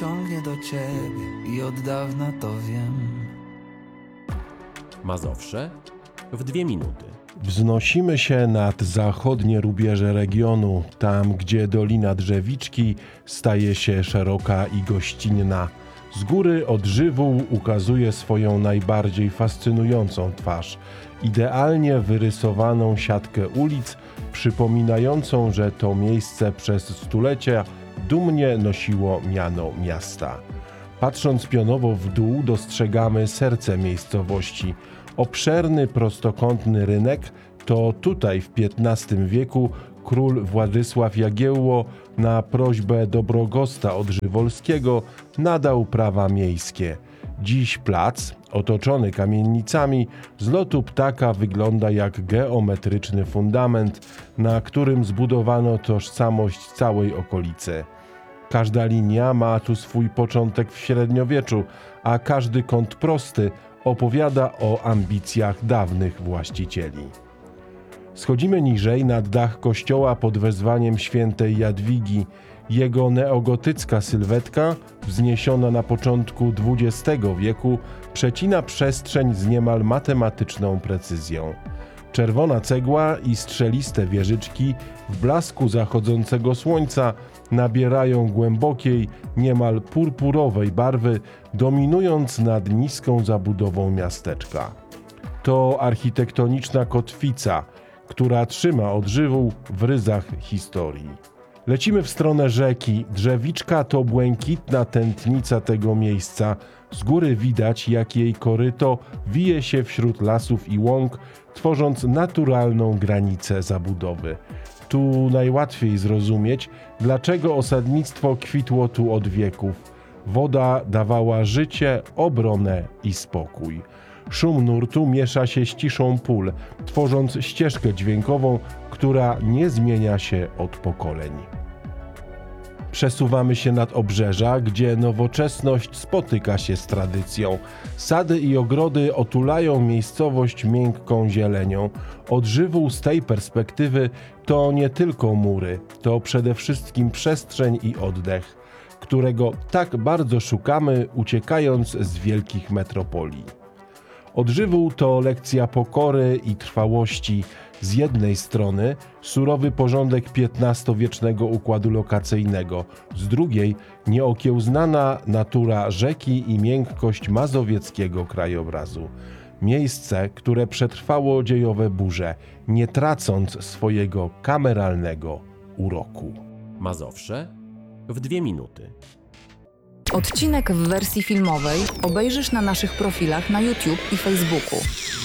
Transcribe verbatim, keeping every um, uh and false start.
ciągnie do ciebie i od dawna to wiem. Mazowsze w dwie minuty. Wznosimy się nad zachodnie rubieże regionu, tam gdzie Dolina Drzewiczki staje się szeroka i gościnna. Z góry Odżywół ukazuje swoją najbardziej fascynującą twarz, idealnie wyrysowaną siatkę ulic, przypominającą, że to miejsce przez stulecia dumnie nosiło miano miasta. Patrząc pionowo w dół, dostrzegamy serce miejscowości. Obszerny, prostokątny rynek to tutaj w piętnastym wieku król Władysław Jagiełło na prośbę Dobrogosta Odżywolskiego nadał prawa miejskie. Dziś plac, otoczony kamienicami, z lotu ptaka wygląda jak geometryczny fundament, na którym zbudowano tożsamość całej okolicy. Każda linia ma tu swój początek w średniowieczu, a każdy kąt prosty opowiada o ambicjach dawnych właścicieli. Schodzimy niżej nad dach kościoła pod wezwaniem świętej Jadwigi. Jego neogotycka sylwetka, wzniesiona na początku dwudziestego wieku, przecina przestrzeń z niemal matematyczną precyzją. Czerwona cegła i strzeliste wieżyczki w blasku zachodzącego słońca nabierają głębokiej, niemal purpurowej barwy, dominując nad niską zabudową miasteczka. To architektoniczna kotwica, która trzyma Odżywół w ryzach historii. Lecimy w stronę rzeki. Drzewiczka to błękitna tętnica tego miejsca. Z góry widać, jak jej koryto wije się wśród lasów i łąk, tworząc naturalną granicę zabudowy. Tu najłatwiej zrozumieć, dlaczego osadnictwo kwitło tu od wieków. Woda dawała życie, obronę i spokój. Szum nurtu miesza się z ciszą pól, tworząc ścieżkę dźwiękową, która nie zmienia się od pokoleń. Przesuwamy się nad obrzeża, gdzie nowoczesność spotyka się z tradycją. Sady i ogrody otulają miejscowość miękką zielenią. Odżywół z tej perspektywy to nie tylko mury, to przede wszystkim przestrzeń i oddech, którego tak bardzo szukamy, uciekając z wielkich metropolii. Odżywół to lekcja pokory i trwałości. Z jednej strony surowy porządek piętnastowiecznego układu lokacyjnego, z drugiej nieokiełznana natura rzeki i miękkość mazowieckiego krajobrazu. Miejsce, które przetrwało dziejowe burze, nie tracąc swojego kameralnego uroku. Mazowsze w dwie minuty. Odcinek w wersji filmowej obejrzysz na naszych profilach na YouTube i Facebooku.